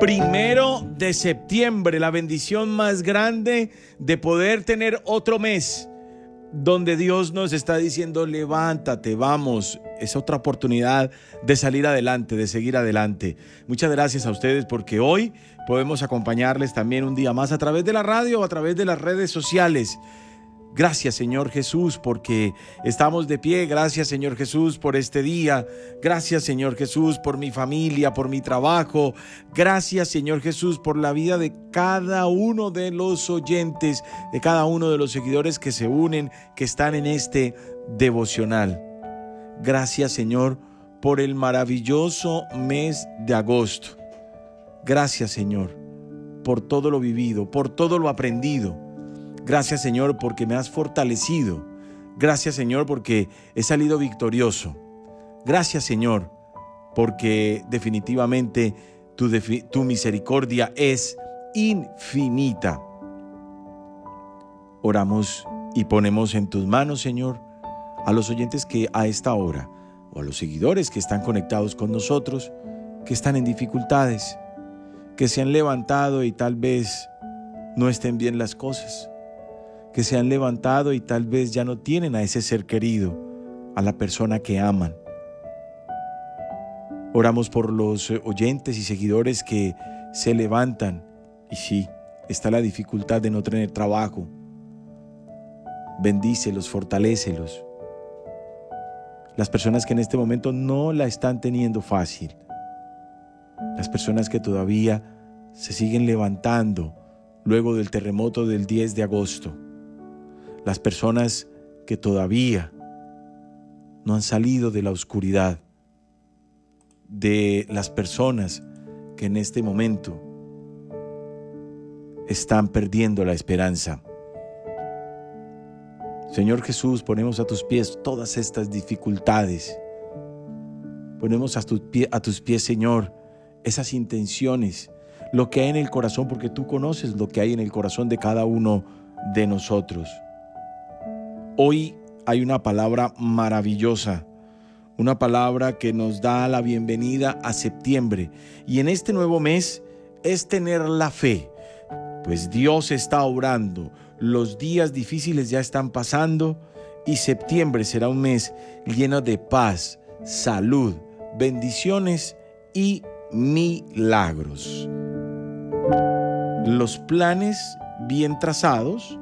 1 de septiembre, la bendición más grande de poder tener otro mes donde Dios nos está diciendo: levántate, vamos. Es otra oportunidad de salir adelante, de seguir adelante. Muchas gracias a ustedes porque hoy podemos acompañarles también un día más a través de la radio o a través de las redes sociales. Gracias, Señor Jesús, porque estamos de pie. Gracias, Señor Jesús, por este día. Gracias, Señor Jesús, por mi familia, por mi trabajo. Gracias, Señor Jesús, por la vida de cada uno de los oyentes, de cada uno de los seguidores que se unen, que están en este devocional. Gracias, Señor, por el maravilloso mes de agosto. Gracias, Señor, por todo lo vivido, por todo lo aprendido. Gracias, Señor, porque me has fortalecido. Gracias, Señor, porque he salido victorioso. Gracias, Señor, porque definitivamente tu misericordia es infinita. Oramos y ponemos en tus manos, Señor, a los oyentes que a esta hora, o a los seguidores que están conectados con nosotros, que están en dificultades, que se han levantado y tal vez no estén bien las cosas, que se han levantado y tal vez ya no tienen a ese ser querido, a la persona que aman. Oramos por los oyentes y seguidores que se levantan y sí, está la dificultad de no tener trabajo. Bendícelos, fortalécelos. Las personas que en este momento no la están teniendo fácil. Las personas que todavía se siguen levantando luego del terremoto del 10 de agosto. Las personas que todavía no han salido de la oscuridad, de las personas que en este momento están perdiendo la esperanza. Señor Jesús, ponemos a tus pies todas estas dificultades. Ponemos a tus pies, Señor, esas intenciones, lo que hay en el corazón, porque tú conoces lo que hay en el corazón de cada uno de nosotros. Hoy hay una palabra maravillosa, una palabra que nos da la bienvenida a septiembre. Y en este nuevo mes es tener la fe, pues Dios está obrando. Los días difíciles ya están pasando y septiembre será un mes lleno de paz, salud, bendiciones y milagros. Los planes bien trazados,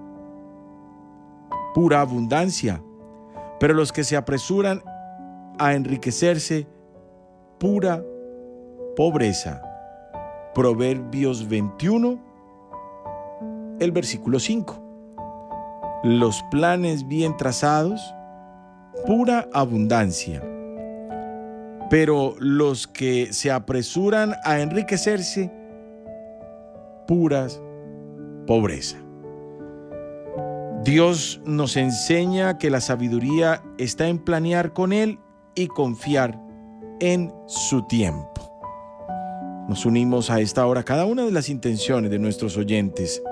pura abundancia, pero los que se apresuran a enriquecerse, pura pobreza. Proverbios 21, el versículo 5. Los planes bien trazados, pura abundancia, pero los que se apresuran a enriquecerse, puras pobreza. Dios nos enseña que la sabiduría está en planear con Él y confiar en su tiempo. Nos unimos a esta hora cada una de las intenciones de nuestros oyentes.